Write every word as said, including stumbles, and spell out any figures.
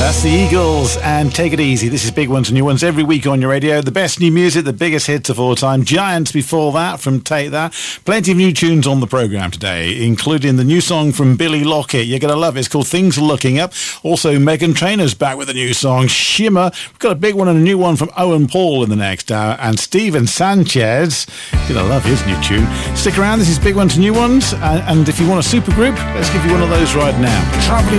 That's the Eagles and Take It Easy. This is Big Ones and New Ones every week on your radio. The best new music, the biggest hits of all time. Giants before that from Take That. Plenty of new tunes on the programme today, including the new song from Billy Lockett. You're going to love it. It's called Things Are Looking Up. Also, Meghan Trainor's back with a new song, Shimmer. We've got a big one and a new one from Owen Paul in the next hour. And Steven Sanchez, you're going to love his new tune. Stick around. This is Big Ones and New Ones. And if you want a super group, let's give you one of those right now. Travelling